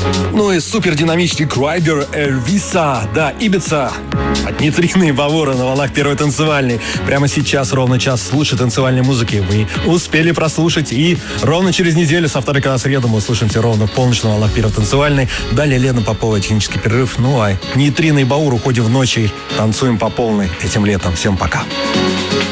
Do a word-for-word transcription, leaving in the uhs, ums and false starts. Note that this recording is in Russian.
Ну и супер динамичный Крайбер, Эльвиса, да, Ибица. От Нитрины и Бавура на волнах первой танцевальной. Прямо сейчас ровно час лучшей танцевальной музыки вы успели прослушать. И ровно через неделю, со вторника на среду, мы услышимся ровно в полночь на волнах первой танцевальной. Далее Лена Попова, технический перерыв. Ну а Нитрина и Баур уходим в ночь и танцуем по полной этим летом. Всем пока.